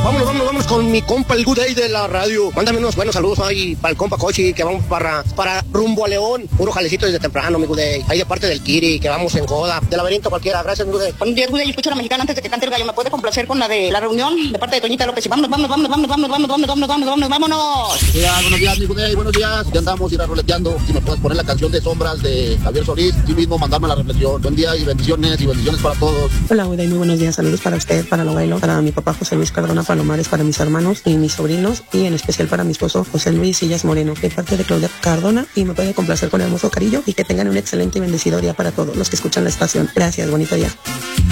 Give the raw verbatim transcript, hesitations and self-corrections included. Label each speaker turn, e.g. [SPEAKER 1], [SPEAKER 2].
[SPEAKER 1] Vámonos, vámonos, vámonos con mi compa el Good Day de la radio. Mándame unos buenos saludos ahí para el compa Cochi, que vamos para, para rumbo a León. Puro jalecito desde temprano, mi Good Day. Ahí de parte del Kiri, que vamos en Goda. De laberinto cualquiera. Gracias, mi Good Day.
[SPEAKER 2] Buenos días, Good Day. Escucho a la mexicana antes de que cante el gallo. ¿Me puede complacer con la de la reunión? De parte de Toñita López. Y vámonos, vámonos, vámonos, vámonos, vámonos, vámonos, vámonos, vámonos, vámonos, vámonos.
[SPEAKER 3] Buenos días, buenos días, mi Good Day. Buenos días. Ya andamos ir a roleteando. Si me puedes poner la canción de Sombras de Javier Solís. Sí mismo mandarme la reflexión. Buen día y bendiciones y bendiciones para todos.
[SPEAKER 4] Hola, Good Day. Muy buenos días. Saludos para usted, para el abuelo, para mi papá José Luis Cardona Palomares, para mis hermanos y mis sobrinos, y en especial para mi esposo José Luis Sillas Moreno, de parte de Claudia Cardona, y me puede complacer con el hermoso Carillo, y que tengan un excelente y bendecido día para todos los que escuchan la estación. Gracias, bonito día.